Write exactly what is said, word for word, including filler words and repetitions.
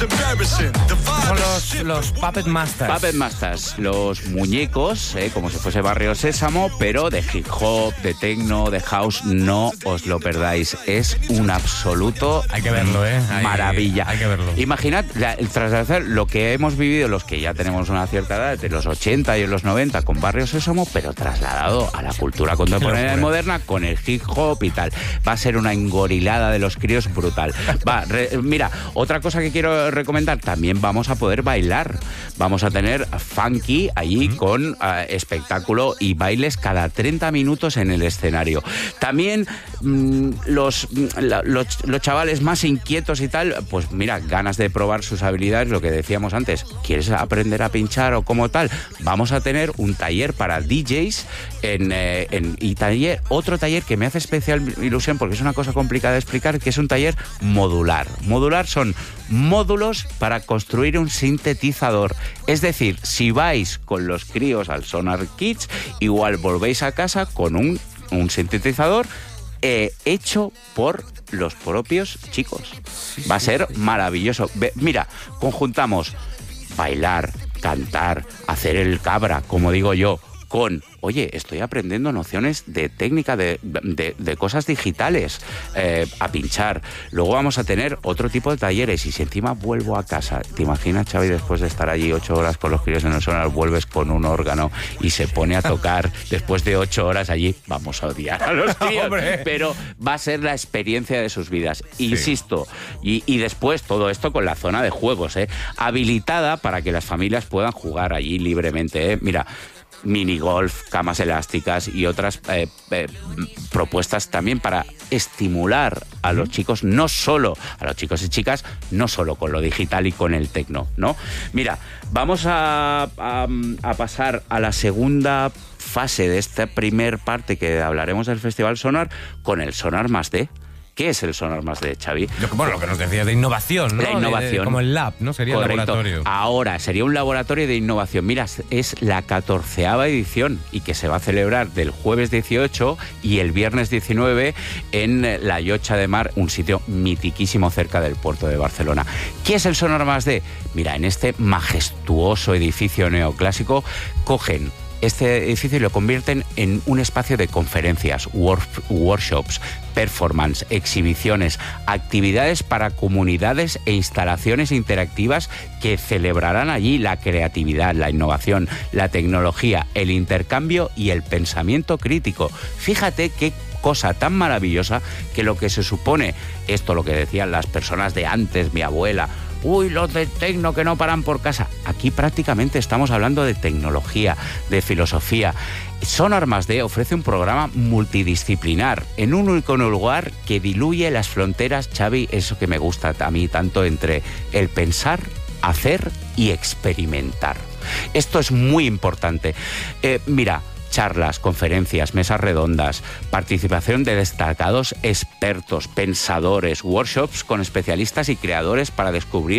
Son los, los Puppet Masters. Puppet Masters, los muñecos, eh, como si fuese Barrio Sésamo, pero de hip hop, de techno, de house. No os lo perdáis. Es un absoluto hay que verlo, ¿eh? Hay, maravilla. Hay que verlo. Imaginad, la, tras hacer lo que hemos vivido, los que ya tenemos una cierta edad, de los ochenta y los noventa con Barrio Sésamo, pero trasladado a la cultura contemporánea y moderna con el hip hop y tal. Va a ser una engorilada de los críos brutal. Va, re, mira, otra cosa que quiero recomendar, también vamos a poder bailar. Vamos a tener funky allí uh-huh. con uh, espectáculo y bailes cada treinta minutos en el escenario. También mmm, los, la, los, los chavales más inquietos y tal, pues mira, ganas de probar sus habilidades, lo que decíamos antes, ¿quieres aprender a pinchar o como tal? Vamos a tener un taller para D Js en, eh, en, y taller, otro taller que me hace especial ilusión porque es una cosa complicada de explicar, que es un taller modular. Modular son módulos para construir un sintetizador. Es decir, si vais con los críos al Sonar Kids, igual volvéis a casa con un, un sintetizador eh, hecho por los propios chicos. Va a ser maravilloso. Ve, mira, conjuntamos bailar, cantar, hacer el cabra, como digo yo, con, oye, estoy aprendiendo nociones de técnica, de, de, de cosas digitales, eh, a pinchar. Luego vamos a tener otro tipo de talleres y si encima vuelvo a casa, ¿te imaginas, Xavi, después de estar allí ocho horas con los críos en el Sonar, vuelves con un órgano y se pone a tocar después de ocho horas allí? Vamos a odiar a los críos, pero va a ser la experiencia de sus vidas. Sí. Insisto, y, y después todo esto con la zona de juegos, ¿eh? habilitada para que las familias puedan jugar allí libremente, ¿eh? Mira, minigolf, camas elásticas y otras eh, eh, propuestas también para estimular a los chicos, no solo a los chicos y chicas, no solo con lo digital y con el tecno, ¿no? Mira, vamos a, a, a pasar a la segunda fase de esta primer parte que hablaremos del Festival Sonar con el Sonar Más D. ¿Qué es el Sonar Más D, Xavi? Bueno, lo que nos decías de innovación, ¿no? La innovación. De, de, como el lab, ¿no? Sería el laboratorio. Ahora, sería un laboratorio de innovación. Mira, es la catorceava edición y que se va a celebrar del jueves dieciocho y el viernes diecinueve en la Llotja de Mar, un sitio mitiquísimo cerca del puerto de Barcelona. ¿Qué es el Sonar Más D? Mira, en este majestuoso edificio neoclásico cogen este edificio y lo convierten en un espacio de conferencias, work, workshops, performance, exhibiciones, actividades para comunidades e instalaciones interactivas que celebrarán allí la creatividad, la innovación, la tecnología, el intercambio y el pensamiento crítico. Fíjate qué cosa tan maravillosa que lo que se supone, esto lo que decían las personas de antes, mi abuela, uy, los de tecno que no paran por casa. Aquí prácticamente estamos hablando de tecnología, de filosofía. Sonar Más D ofrece un programa multidisciplinar en un único lugar que diluye las fronteras, Xavi, eso que me gusta a mí tanto, entre el pensar, hacer y experimentar. Esto es muy importante. Eh, mira, charlas, conferencias, mesas redondas, participación de destacados expertos, pensadores, workshops con especialistas y creadores para descubrir